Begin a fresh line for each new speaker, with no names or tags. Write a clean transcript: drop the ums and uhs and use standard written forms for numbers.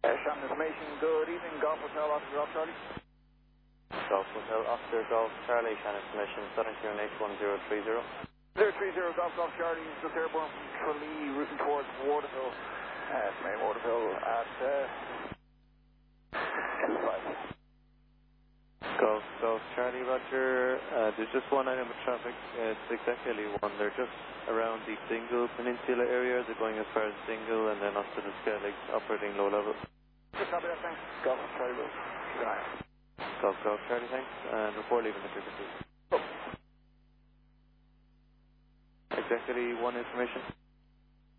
Shannon information, good evening, Golf Hotel, Oscar Golf Charlie.
Golf Hotel, Oscar Golf Charlie, Shannon information, Southern QNH 1030.
030 Golf Charlie, just airborne from Tralee, routing towards Waterville. Estimating Waterville at 5.
Golf Charlie, Roger. There's just one item of traffic. It's exactly one. They're just around the Dingle Peninsula area. They're going as far as Dingle and then up to the Skellig, operating low level.
Just copy that, thanks. Golf Charlie, will keep an eye out.
Golf Charlie, thanks. And before leaving the frequency.
Oh.
Exactly one information.